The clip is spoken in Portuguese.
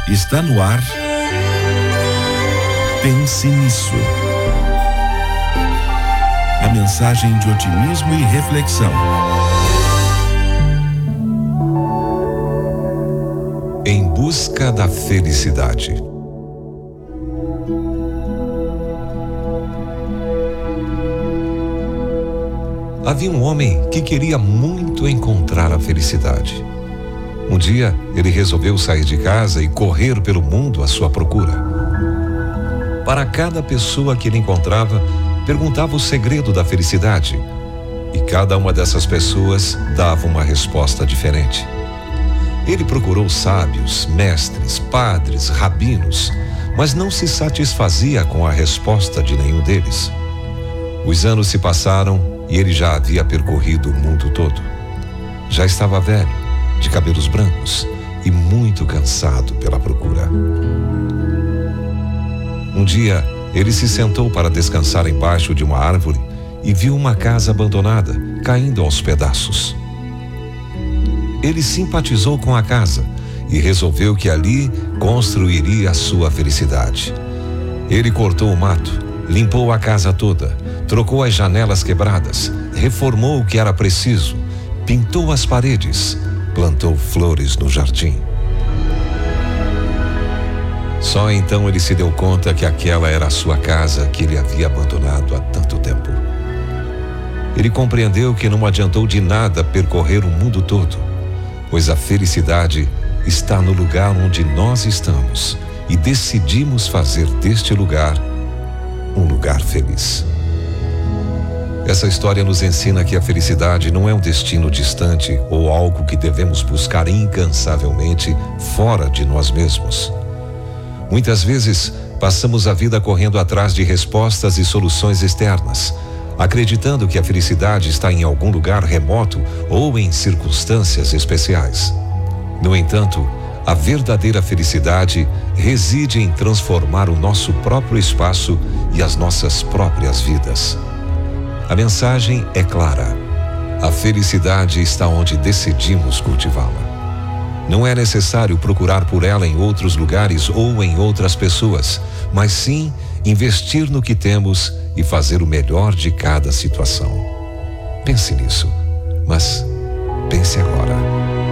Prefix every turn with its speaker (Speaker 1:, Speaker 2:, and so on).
Speaker 1: Está no ar. Pense nisso. A mensagem de otimismo e reflexão.
Speaker 2: Em busca da felicidade. Havia um homem que queria muito encontrar a felicidade. Um dia, ele resolveu sair de casa e correr pelo mundo à sua procura. Para cada pessoa que ele encontrava, perguntava o segredo da felicidade. E cada uma dessas pessoas dava uma resposta diferente. Ele procurou sábios, mestres, padres, rabinos, mas não se satisfazia com a resposta de nenhum deles. Os anos se passaram e ele já havia percorrido o mundo todo. Já estava velho, de cabelos brancos e muito cansado pela procura. Um dia, ele se sentou para descansar embaixo de uma árvore e viu uma casa abandonada, caindo aos pedaços. Ele simpatizou com a casa e resolveu que ali construiria a sua felicidade. Ele cortou o mato, limpou a casa toda, trocou as janelas quebradas, reformou o que era preciso, pintou as paredes, plantou flores no jardim. Só então ele se deu conta que aquela era a sua casa que ele havia abandonado há tanto tempo. Ele compreendeu que não adiantou de nada percorrer o mundo todo, pois a felicidade está no lugar onde nós estamos e decidimos fazer deste lugar um lugar feliz. Essa história nos ensina que a felicidade não é um destino distante ou algo que devemos buscar incansavelmente fora de nós mesmos. Muitas vezes, passamos a vida correndo atrás de respostas e soluções externas, acreditando que a felicidade está em algum lugar remoto ou em circunstâncias especiais. No entanto, a verdadeira felicidade reside em transformar o nosso próprio espaço e as nossas próprias vidas. A mensagem é clara. A felicidade está onde decidimos cultivá-la. Não é necessário procurar por ela em outros lugares ou em outras pessoas, mas sim investir no que temos e fazer o melhor de cada situação. Pense nisso, mas pense agora.